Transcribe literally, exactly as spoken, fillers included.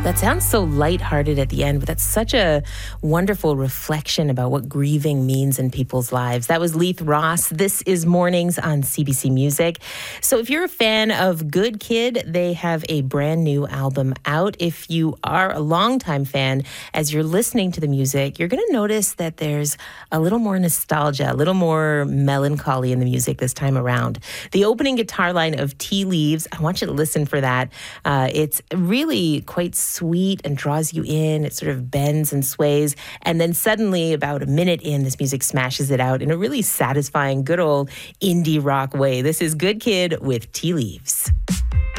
That sounds so lighthearted at the end, but that's such a wonderful reflection about what grieving means in people's lives. That was Leith Ross. This is Mornings on C B C Music. So if you're a fan of Good Kid, they have a brand new album out. If you are a longtime fan, as you're listening to the music, you're going to notice that there's a little more nostalgia, a little more melancholy in the music this time around. The opening guitar line of Tea Leaves, I want you to listen for that. Uh, it's really quite sweet and draws you in. It sort of bends and sways. And then suddenly, about a minute in, this music smashes it out in a really satisfying, good old indie rock way. This is Good Kid with Tea Leaves.